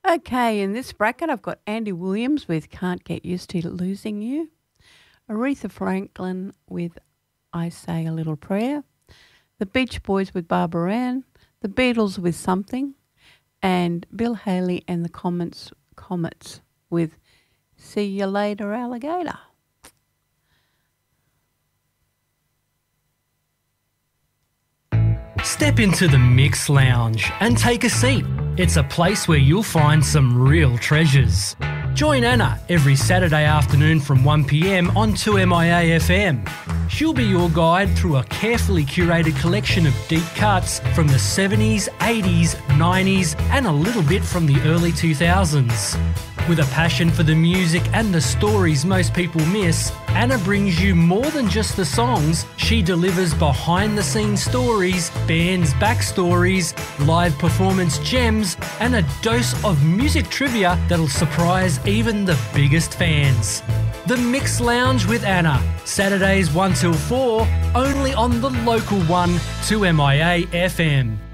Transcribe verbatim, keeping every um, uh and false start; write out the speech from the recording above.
Okay, in this bracket, I've got Andy Williams with Can't Get Used to Losing You, Aretha Franklin with I Say a Little Prayer, the Beach Boys with Barbara Ann, the Beatles with Something, and Bill Haley and the Comets, Comets with See You Later, Alligator. Step into the Mix Lounge and take a seat. It's a place where you'll find some real treasures. Join Anna every Saturday afternoon from one p m on two M I A F M. She'll be your guide through a carefully curated collection of deep cuts from the seventies, eighties, nineties and a little bit from the early two thousands. With a passion for the music and the stories most people miss, Anna brings you more than just the songs. She delivers behind-the-scenes stories, bands' backstories, live performance gems, and a dose of music trivia that'll surprise even the biggest fans. The Mix Lounge with Anna, Saturdays one till four, only on the local one, two M I A F M.